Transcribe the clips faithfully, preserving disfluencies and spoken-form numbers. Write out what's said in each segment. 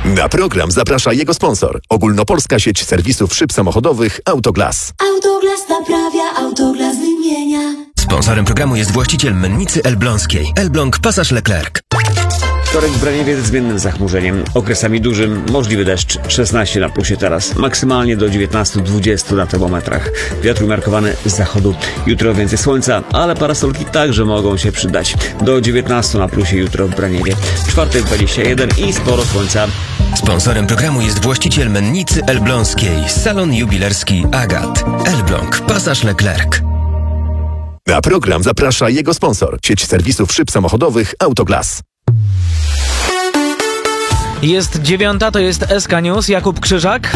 Na program zaprasza jego sponsor. Ogólnopolska sieć serwisów szyb samochodowych Autoglas. Autoglas naprawia, Autoglas wymienia. Sponsorem programu jest właściciel mennicy Elbląskiej. Elbląg Pasaż Leclerc. Wtorek w Braniewie z zmiennym zachmurzeniem. Okresami dużym, możliwy deszcz. szesnaście na plusie teraz. Maksymalnie do dziewiętnaście dwadzieścia na termometrach. Wiatr umiarkowany z zachodu. Jutro więcej słońca, ale parasolki także mogą się przydać. Do dziewiętnaście na plusie jutro w Braniewie. Czwartek dwadzieścia jeden i sporo słońca. Sponsorem programu jest właściciel mennicy Elbląskiej. Salon jubilerski Agat. Elbląg Pasaż Leclerc. Na program zaprasza jego sponsor. Sieć serwisów szyb samochodowych Autoglas. Jest dziewiąta, to jest S K News, Jakub Krzyżak.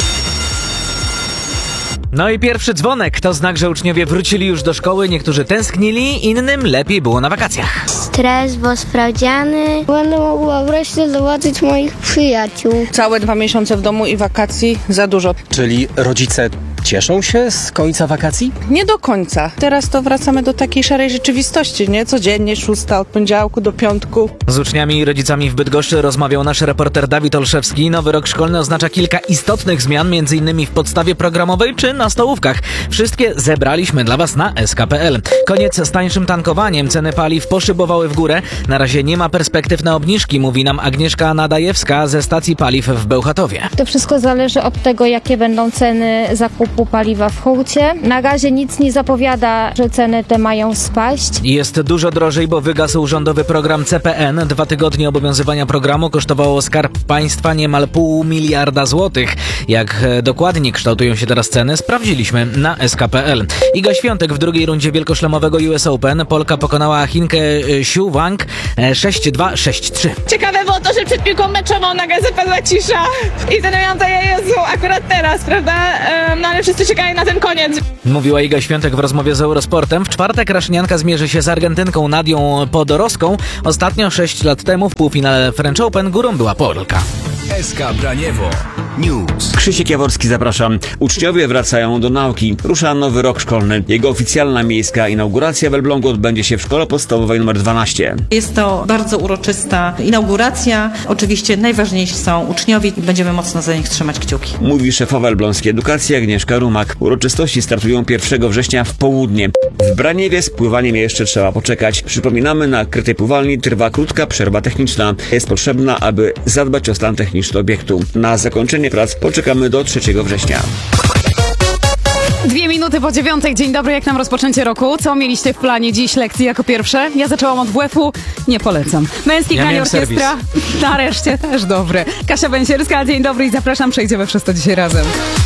No i pierwszy dzwonek to znak, że uczniowie wrócili już do szkoły, niektórzy tęsknili, innym lepiej było na wakacjach. Stres, bo sprawdziany. Będę mogła wreszcie zobaczyć moich przyjaciół. Całe dwa miesiące w domu i wakacji za dużo. Czyli rodzice cieszą się z końca wakacji? Nie do końca. Teraz to wracamy do takiej szarej rzeczywistości, nie? Codziennie szósta od poniedziałku do piątku. Z uczniami i rodzicami w Bydgoszczy rozmawiał nasz reporter Dawid Olszewski. Nowy rok szkolny oznacza kilka istotnych zmian, między innymi w podstawie programowej czy na stołówkach. Wszystkie zebraliśmy dla Was na S K kropka P L. Koniec z tańszym tankowaniem. Ceny paliw poszybowały w górę. Na razie nie ma perspektyw na obniżki, mówi nam Agnieszka Nadajewska ze stacji paliw w Bełchatowie. To wszystko zależy od tego, jakie będą ceny zakupu paliwa w hucie. Na razie nic nie zapowiada, że ceny te mają spaść. Jest dużo drożej, bo wygasł rządowy program C P N. Dwa tygodnie obowiązywania programu kosztowało Skarb Państwa niemal pół miliarda złotych. Jak dokładnie kształtują się teraz ceny, sprawdziliśmy na S K kropka P L. Iga Świątek w drugiej rundzie wielkoszlemowego U S Open. Polka pokonała Chinkę Xu Wang sześć dwa sześć trzy. Ciekawe było to, że przed piłką meczową na G Z P była cisza i zastanawiam się, Jezu, akurat teraz, prawda? No ale wszyscy czekają na ten koniec. Mówiła Iga Świątek w rozmowie z Eurosportem. W czwartek raszynianka zmierzy się z Argentynką Nadią Podoroską. Ostatnio sześć lat temu w półfinale French Open górą była Polka. S K Braniewo News. Krzysiek Jaworski, zapraszam. Uczniowie wracają do nauki. Rusza nowy rok szkolny. Jego oficjalna miejska inauguracja w Elblągu odbędzie się w szkole podstawowej numer dwanaście. Jest to bardzo uroczysta inauguracja. Oczywiście najważniejsi są uczniowie i będziemy mocno za nich trzymać kciuki. Mówi szefowa elbląskiej edukacji Agnieszka Rumak. Uroczystości startują pierwszego września w południe. W Braniewie z pływaniem jeszcze trzeba poczekać. Przypominamy, na krytej pływalni trwa krótka przerwa techniczna. Jest potrzebna, aby zadbać o stan techniczny obiektu. Na zakończenie prac poczekamy do trzeciego września. Dwie minuty po dziewiątej. Dzień dobry, jak nam rozpoczęcie roku? Co mieliście w planie dziś lekcji jako pierwsze? Ja zaczęłam od W F-u, nie polecam. Męski ja granie orkiestra, nareszcie też dobre. Kasia Bęsierska, dzień dobry i zapraszam, przejdziemy przez to dzisiaj razem.